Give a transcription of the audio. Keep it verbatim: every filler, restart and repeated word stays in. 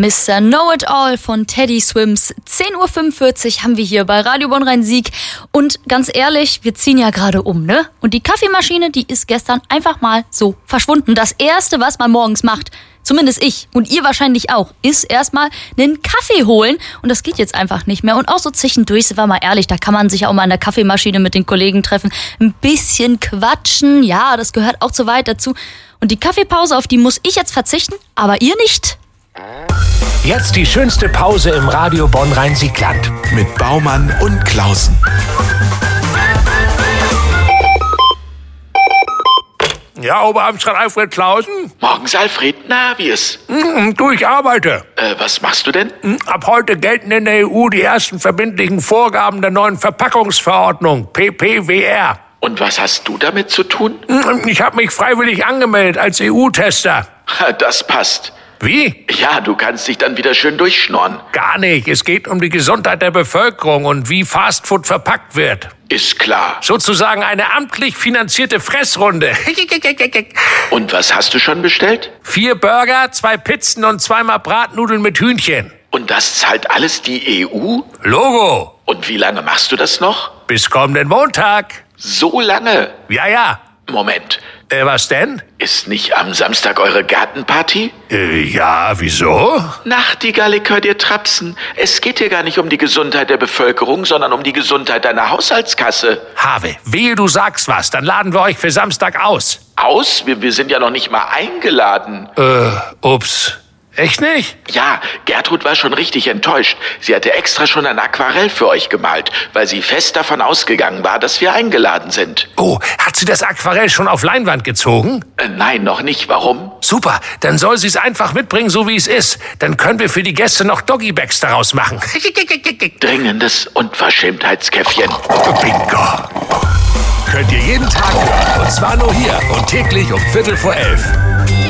Mister Know-It-All von Teddy Swims. zehn Uhr fünfundvierzig haben wir hier bei Radio Bonn-Rhein-Sieg. Und ganz ehrlich, wir ziehen ja gerade um, ne? Und die Kaffeemaschine, die ist gestern einfach mal so verschwunden. Das Erste, was man morgens macht, zumindest ich und ihr wahrscheinlich auch, ist erstmal einen Kaffee holen. Und das geht jetzt einfach nicht mehr. Und auch so zwischendurch, sind wir mal ehrlich, da kann man sich auch mal an der Kaffeemaschine mit den Kollegen treffen. Ein bisschen quatschen, ja, das gehört auch zu weit dazu. Und die Kaffeepause, auf die muss ich jetzt verzichten, aber ihr nicht. Jetzt die schönste Pause im Radio Bonn-Rhein-Sieg-Land. Mit Baumann und Klausen. Ja, Oberamtsrat Alfred Klausen? Morgens, Alfred. Na, wie ist? Hm, du, ich arbeite. Äh, was machst du denn? Hm, ab heute gelten in der E U die ersten verbindlichen Vorgaben der neuen Verpackungsverordnung, P P W R. Und was hast du damit zu tun? Hm, ich habe mich freiwillig angemeldet als E U-Tester. Das passt. Wie? Ja, du kannst dich dann wieder schön durchschnorren. Gar nicht. Es geht um die Gesundheit der Bevölkerung und wie Fastfood verpackt wird. Ist klar. Sozusagen eine amtlich finanzierte Fressrunde. Und was hast du schon bestellt? Vier Burger, zwei Pizzen und zweimal Bratnudeln mit Hühnchen. Und das zahlt alles die E U? Logo. Und wie lange machst du das noch? Bis kommenden Montag. So lange? Ja, ja. Moment. Äh, was denn? Ist nicht am Samstag eure Gartenparty? Äh, ja, wieso? Nachtigall, ich hör dir trapsen. Es geht hier gar nicht um die Gesundheit der Bevölkerung, sondern um die Gesundheit deiner Haushaltskasse. Have, wehe du sagst was, dann laden wir euch für Samstag aus. Aus? Wir, wir sind ja noch nicht mal eingeladen. Äh, ups. Echt nicht? Ja, Gertrud war schon richtig enttäuscht. Sie hatte extra schon ein Aquarell für euch gemalt, weil sie fest davon ausgegangen war, dass wir eingeladen sind. Oh, hat sie das Aquarell schon auf Leinwand gezogen? Äh, nein, noch nicht. Warum? Super, dann soll sie es einfach mitbringen, so wie es ist. Dann können wir für die Gäste noch Doggy-Bags daraus machen. Dringendes Unverschämtheitskäffchen. Bingo. Könnt ihr jeden Tag hören. Und zwar nur hier und täglich um Viertel vor elf.